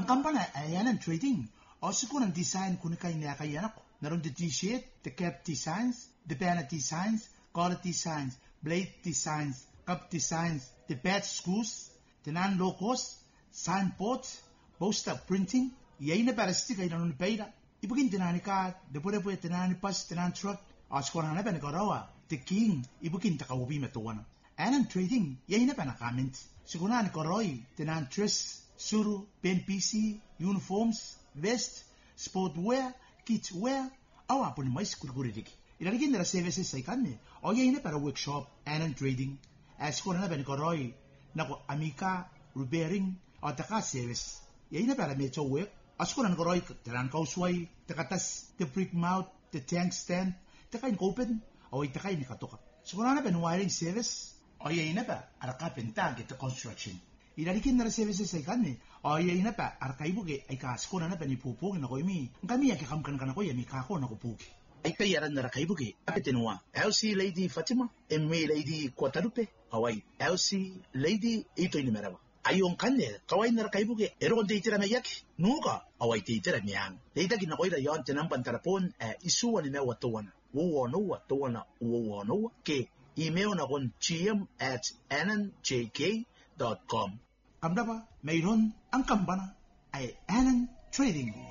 ang kampana ayan ang trading. O siguro ang design kung kay niya kaya ako. Naroon the t-shirt, the cap designs, the banner designs, collar designs, blade designs, cup designs, the badge screws, the non-logos, signboards, poster printing. Yay na para sticker naroon pera. Ibugin tinani ka, the pure tinani pas, tinani truck. O siguro na ba nagarawa, the king, ibugin takawubi matuwana. Ayan ang trading, yay na pa na comment. Siguro na nagarawa, tinani dress, suru, pen PC, uniforms, vest, sportwear, kidswear, awa po ni mais kurikuridiki. Ilalagin nila services sa ikan o yay na para workshop, and trading. As ko na ba ni Koroy, nako amika, repairing, o taka service. Yay na para medyo work. As ko na Koroy, talan kausway, takatas, the brick mouth, the tank stand, takain open, o itakain ni katuka. So ko na ba ni wiring service, o yay na ba, ara kapenta, get the construction. Ilalagin nila services sa ikan o yay na pa, arkaibugi, ay kasko na pa ni pupugin ako imi. Ang kami yakikamkan ka na ko, yami kako na kupugi. Ay kayaran na rakaibugi, apetinua, LC Lady Fatima, MA Lady Guadalupe, kawai, LC Lady ito inimerawa. Ayong kanya, kawai na rakaibugi, eroon teitira na yaki, nuka, away teitira niyang. Teitagin ako ila yon, tinampan tarapon, isuwa ni mewa tuwana. Uwanowa, tuwana, uwanowa, ke, email na kon gm@nnjk.com. Kamda ba, mayroon ang kampana ay Annan Trading.